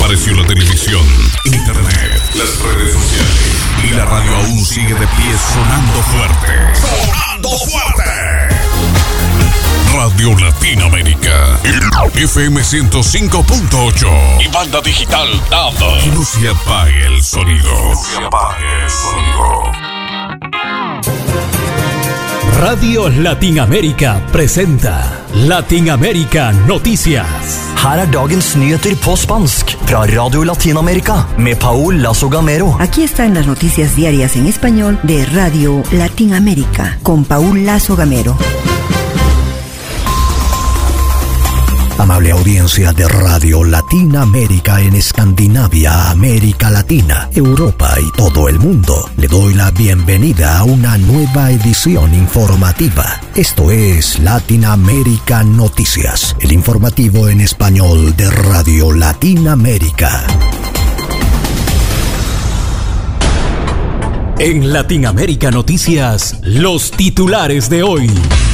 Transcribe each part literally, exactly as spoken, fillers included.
Apareció la televisión, internet, las redes sociales y la radio aún sigue de pie sonando fuerte. ¡Sonando fuerte! Radio Latinoamérica, F M ciento cinco punto ocho y banda digital D A B. Que no se apague el sonido. Que no se apague el sonido. Radio Latinoamérica presenta Latinoamérica Noticias. Her er dagens nyheter på spansk fra Radio Latinoamérica med Paul Lazo Gamero. Aquí están las noticias diarias en español de Radio Latinoamérica con Paul Lazo Gamero. Amable audiencia de Radio Latinoamérica en Escandinavia, América Latina, Europa y todo el mundo, le doy la bienvenida a una nueva edición informativa. Esto es Latinoamérica Noticias, el informativo en español de Radio Latinoamérica. En Latinoamérica Noticias, los titulares de hoy.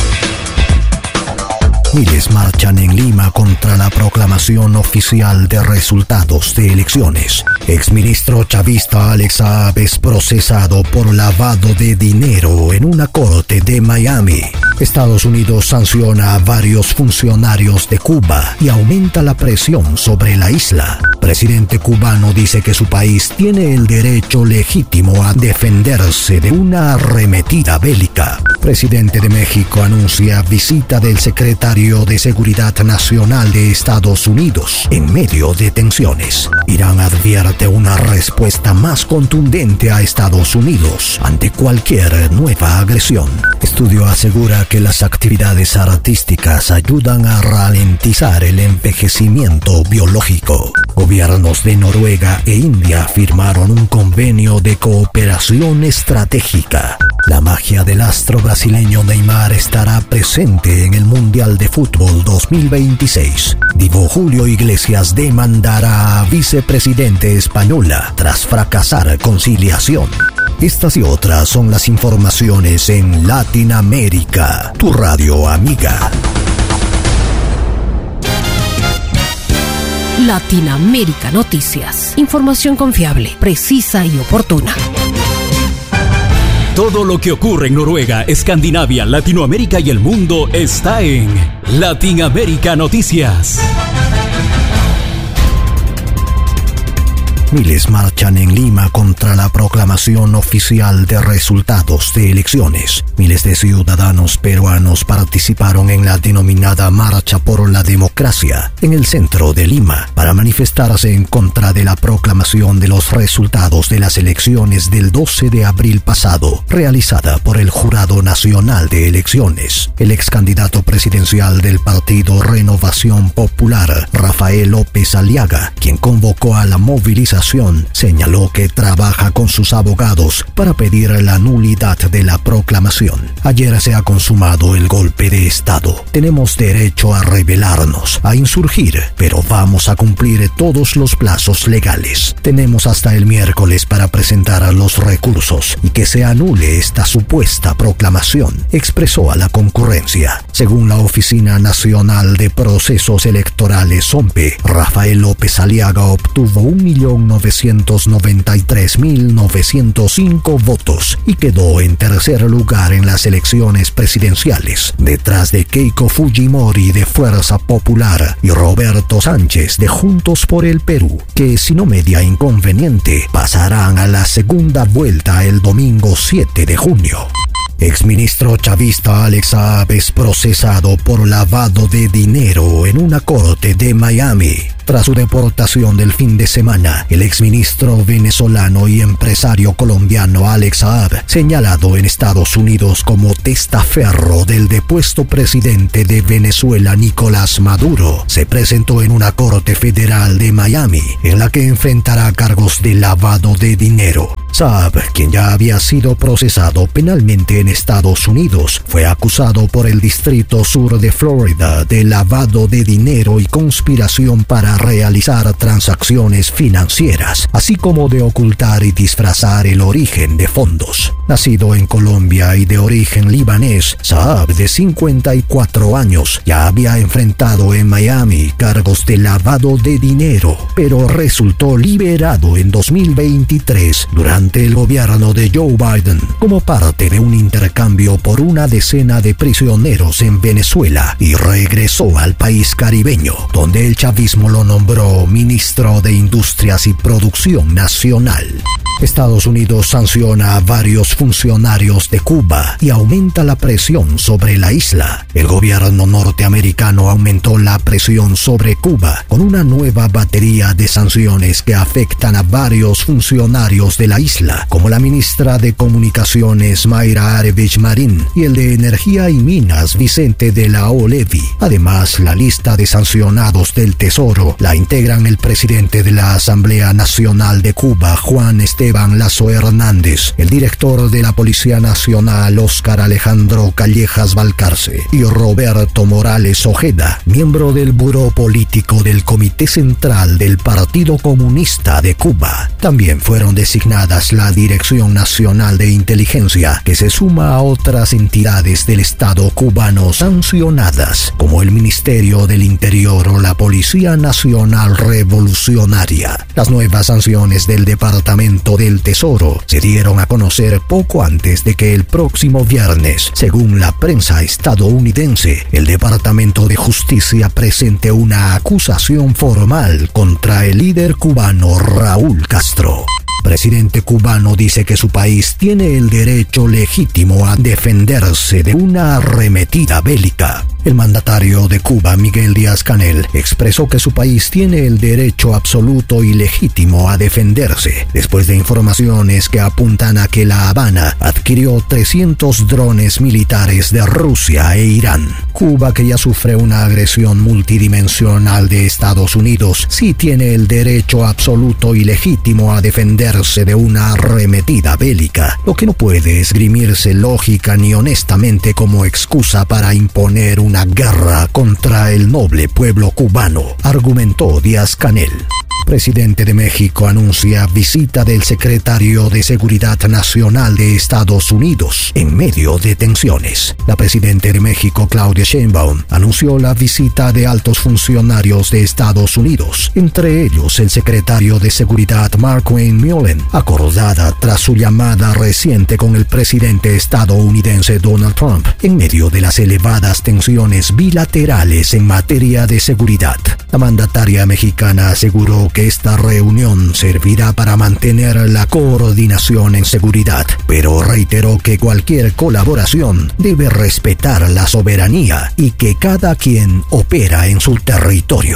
Miles marchan en Lima contra la proclamación oficial de resultados de elecciones. Exministro chavista Alex Saab es procesado por lavado de dinero en una corte de Miami. Estados Unidos sanciona a varios funcionarios de Cuba y aumenta la presión sobre la isla. Presidente cubano dice que su país tiene el derecho legítimo a defenderse de una arremetida bélica. Presidente de México anuncia visita del secretario de Seguridad Nacional de Estados Unidos en medio de tensiones. Irán advierte una respuesta más contundente a Estados Unidos ante cualquier nueva agresión. Estudio asegura que las actividades artísticas ayudan a ralentizar el envejecimiento biológico. Gobiernos de Noruega e India firmaron un convenio de cooperación estratégica. La magia del astro brasileño Neymar estará presente en el Mundial de Fútbol dos mil veintiséis. Divo Julio Iglesias demandará a vicepresidente española tras fracasar conciliación. Estas y otras son las informaciones en Latinoamérica, tu radio amiga. Latinoamérica Noticias. Información confiable, precisa y oportuna. Todo lo que ocurre en Noruega, Escandinavia, Latinoamérica y el mundo está en Latinoamérica Noticias. Miles marchan en Lima contra la proclamación oficial de resultados de elecciones. Miles de ciudadanos peruanos participaron en la denominada Marcha por la Democracia en el centro de Lima para manifestarse en contra de la proclamación de los resultados de las elecciones del doce de abril pasado, realizada por el Jurado Nacional de Elecciones. El ex candidato presidencial del partido Renovación Popular, Rafael López Aliaga, quien convocó a la movilización, señaló que trabaja con sus abogados para pedir la nulidad de la proclamación. Ayer se ha consumado el golpe de Estado. Tenemos derecho a rebelarnos, a insurgir, pero vamos a cumplir todos los plazos legales. Tenemos hasta el miércoles para presentar los recursos y que se anule esta supuesta proclamación, expresó a la concurrencia. Según la Oficina Nacional de Procesos Electorales, O M P E, Rafael López Aliaga obtuvo un millón novecientos noventa y tres mil novecientos cinco votos y quedó en tercer lugar en las elecciones presidenciales, detrás de Keiko Fujimori de Fuerza Popular y Roberto Sánchez de Juntos por el Perú, que si no media inconveniente pasarán a la segunda vuelta el domingo siete de junio. Exministro chavista Alex Saab es procesado por lavado de dinero en una corte de Miami. Tras su deportación del fin de semana, el exministro venezolano y empresario colombiano Alex Saab, señalado en Estados Unidos como testaferro del depuesto presidente de Venezuela Nicolás Maduro, se presentó en una corte federal de Miami, en la que enfrentará cargos de lavado de dinero. Saab, quien ya había sido procesado penalmente en Estados Unidos, fue acusado por el Distrito Sur de Florida de lavado de dinero y conspiración para para realizar transacciones financieras, así como de ocultar y disfrazar el origen de fondos. Nacido en Colombia y de origen libanés, Saab, de cincuenta y cuatro años, ya había enfrentado en Miami cargos de lavado de dinero, pero resultó liberado en dos mil veintitrés durante el gobierno de Joe Biden como parte de un intercambio por una decena de prisioneros en Venezuela, y regresó al país caribeño, donde el chavismo lo nombró ministro de Industrias y Producción Nacional. Estados Unidos sanciona a varios funcionarios de Cuba y aumenta la presión sobre la isla. El gobierno norteamericano aumentó la presión sobre Cuba con una nueva batería de sanciones que afectan a varios funcionarios de la isla, como la ministra de Comunicaciones Mayra Arevich Marín y el de Energía y Minas Vicente de la Olevi. Además, la lista de sancionados del Tesoro la integran el presidente de la Asamblea Nacional de Cuba, Juan Esteban Lazo Hernández, el director de la Policía Nacional, Óscar Alejandro Callejas Valcarce, y Roberto Morales Ojeda, miembro del Buró Político del Comité Central del Partido Comunista de Cuba. También fueron designadas la Dirección Nacional de Inteligencia, que se suma a otras entidades del Estado cubano sancionadas, como el Ministerio del Interior o la Policía Nacional Revolucionaria. Las nuevas sanciones del Departamento del Tesoro se dieron a conocer poco antes de que el próximo viernes, según la prensa estadounidense, el Departamento de Justicia presente una acusación formal contra el líder cubano Raúl Castro. El presidente cubano dice que su país tiene el derecho legítimo a defenderse de una arremetida bélica. El mandatario de Cuba, Miguel Díaz-Canel, expresó que su país tiene el derecho absoluto y legítimo a defenderse, después de informaciones que apuntan a que La Habana adquirió trescientos drones militares de Rusia e Irán. Cuba, que ya sufre una agresión multidimensional de Estados Unidos, sí tiene el derecho absoluto y legítimo a defenderse de una arremetida bélica, lo que no puede esgrimirse lógica ni honestamente como excusa para imponer un una guerra contra el noble pueblo cubano, argumentó Díaz-Canel. Presidente de México anuncia visita del secretario de Seguridad Nacional de Estados Unidos en medio de tensiones. La presidenta de México, Claudia Sheinbaum, anunció la visita de altos funcionarios de Estados Unidos, entre ellos el secretario de Seguridad Mark Wayne Mullen, acordada tras su llamada reciente con el presidente estadounidense Donald Trump, en medio de las elevadas tensiones bilaterales en materia de seguridad. La mandataria mexicana aseguró que esta reunión servirá para mantener la coordinación en seguridad, pero reiteró que cualquier colaboración debe respetar la soberanía y que cada quien opera en su territorio.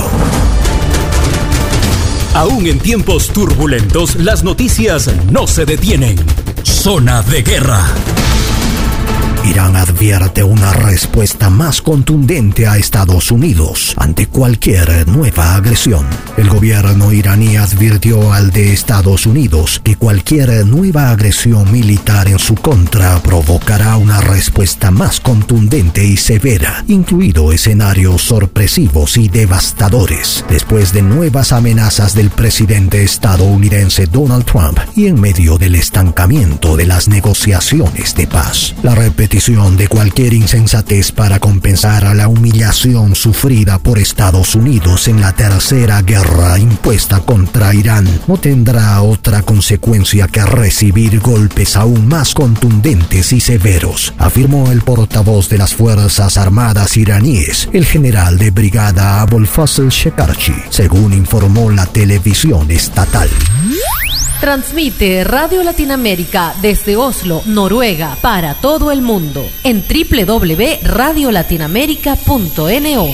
Aún en tiempos turbulentos, las noticias no se detienen. Zona de guerra. Irán advierte una respuesta más contundente a Estados Unidos ante cualquier nueva agresión. El gobierno iraní advirtió al de Estados Unidos que cualquier nueva agresión militar en su contra provocará una respuesta más contundente y severa, incluido escenarios sorpresivos y devastadores, después de nuevas amenazas del presidente estadounidense Donald Trump y en medio del estancamiento de las negociaciones de paz. La repetición de cualquier insensatez para compensar a la humillación sufrida por Estados Unidos en la tercera guerra impuesta contra Irán no tendrá otra consecuencia que recibir golpes aún más contundentes y severos, afirmó el portavoz de las Fuerzas Armadas iraníes, el general de brigada Abolfazl Shekarchi, según informó la televisión estatal. Transmite Radio Latinoamérica desde Oslo, Noruega, para todo el mundo en doble u doble u doble u punto radio latinoamérica punto no.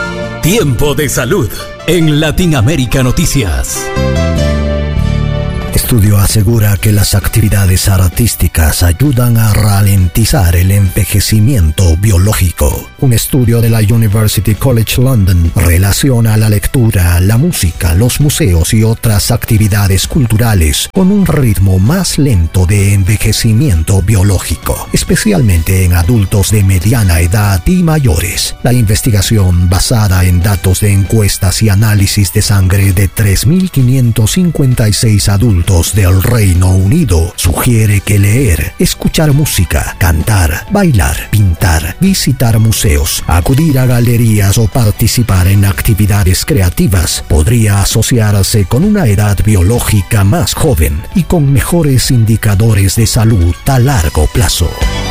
Tiempo de salud en Latinoamérica Noticias. Estudio asegura que las actividades artísticas ayudan a ralentizar el envejecimiento biológico. Un estudio de la University College London relaciona la lectura, la música, los museos y otras actividades culturales con un ritmo más lento de envejecimiento biológico, especialmente en adultos de mediana edad y mayores. La investigación, basada en datos de encuestas y análisis de sangre de tres mil quinientos cincuenta y seis adultos del Reino Unido, sugiere que leer, escuchar música, cantar, bailar, pintar, visitar museos, acudir a galerías o participar en actividades creativas podría asociarse con una edad biológica más joven y con mejores indicadores de salud a largo plazo.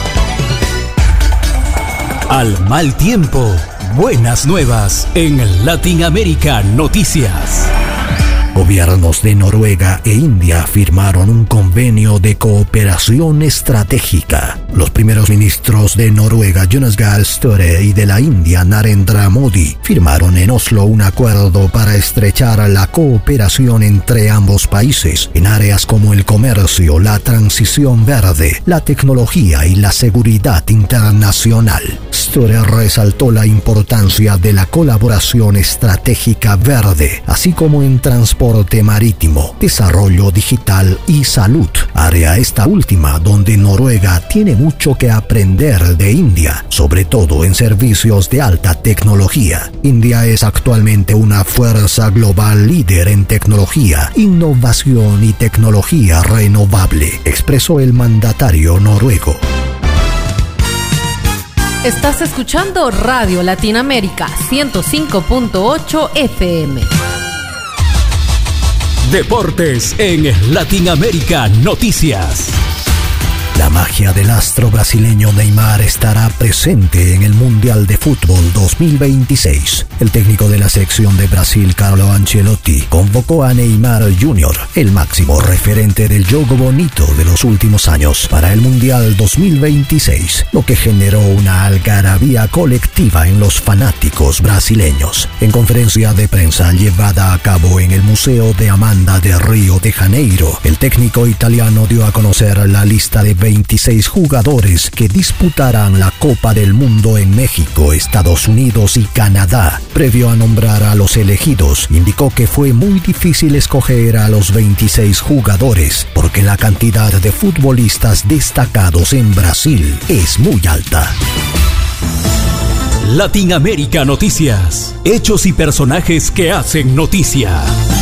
Al mal tiempo, buenas nuevas en Latinoamérica Noticias. Gobiernos de Noruega e India firmaron un convenio de cooperación estratégica. Los primeros ministros de Noruega, Jonas Gahr Støre, y de la India, Narendra Modi, firmaron en Oslo un acuerdo para estrechar la cooperación entre ambos países en áreas como el comercio, la transición verde, la tecnología y la seguridad internacional. Støre resaltó la importancia de la colaboración estratégica verde, así como en transporte marítimo, desarrollo digital y salud, área esta última donde Noruega tiene mucho que aprender de India, sobre todo en servicios de alta tecnología. India es actualmente una fuerza global líder en tecnología, innovación y tecnología renovable, expresó el mandatario noruego. Estás escuchando Radio Latinoamérica ciento cinco punto ocho F M. Deportes en Latinoamérica Noticias. La magia del astro brasileño Neymar estará presente en el Mundial de Fútbol dos mil veintiséis. El técnico de la selección de Brasil, Carlo Ancelotti, convocó a Neymar junior, el máximo referente del juego bonito de los últimos años, para el Mundial dos mil veintiséis, lo que generó una algarabía colectiva en los fanáticos brasileños. En conferencia de prensa llevada a cabo en el Museo de Amanda de Río de Janeiro, el técnico italiano dio a conocer la lista de veintiséis jugadores que disputarán la Copa del Mundo en México, Estados Unidos y Canadá. Previo a nombrar a los elegidos, indicó que fue muy difícil escoger a los veintiséis jugadores porque la cantidad de futbolistas destacados en Brasil es muy alta. Latinoamérica Noticias. Hechos y personajes que hacen noticia.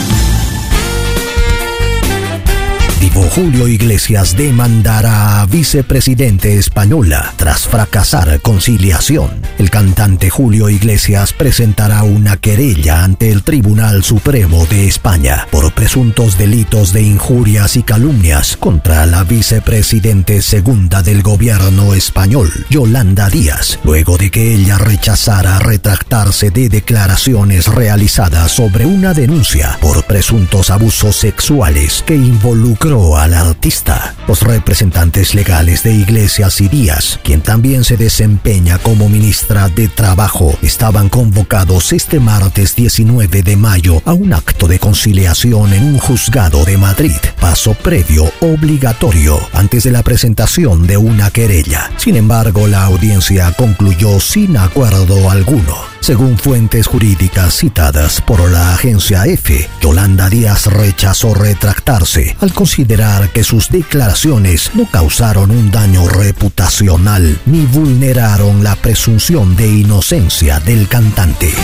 Divo Julio Iglesias demandará a vicepresidente española tras fracasar conciliación. El cantante Julio Iglesias presentará una querella ante el Tribunal Supremo de España por presuntos delitos de injurias y calumnias contra la vicepresidente segunda del gobierno español, Yolanda Díaz, luego de que ella rechazara retractarse de declaraciones realizadas sobre una denuncia por presuntos abusos sexuales que involucró al artista. Los representantes legales de Iglesias y Díaz, quien también se desempeña como ministra de Trabajo, estaban convocados este martes diecinueve de mayo a un acto de conciliación en un juzgado de Madrid, paso previo obligatorio antes de la presentación de una querella. Sin embargo, la audiencia concluyó sin acuerdo alguno. Según fuentes jurídicas citadas por la agencia EFE, Yolanda Díaz rechazó retractarse al considerar que sus declaraciones no causaron un daño reputacional ni vulneraron la presunción de inocencia del cantante.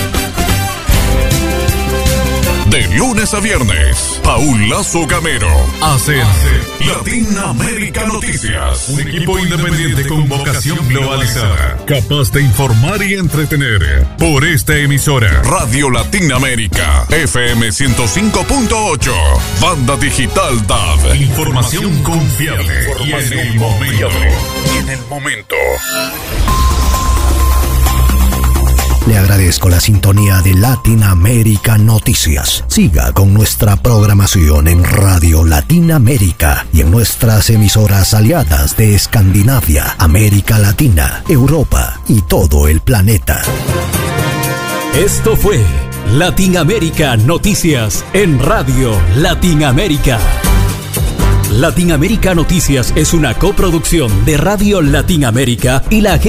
De lunes a viernes, Paul Lazo Gamero hace Latinoamérica Noticias. Un equipo independiente con vocación globalizada, capaz de informar y entretener. Por esta emisora, Radio Latinoamérica, F M ciento cinco punto ocho, Banda Digital D A B. Información confiable y en el momento. Y en el momento. Le agradezco la sintonía de Latinoamérica Noticias. Siga con nuestra programación en Radio Latinoamérica y en nuestras emisoras aliadas de Escandinavia, América Latina, Europa y todo el planeta. Esto fue Latinoamérica Noticias en Radio Latinoamérica. Latin América Noticias es una coproducción de Radio Latin América y la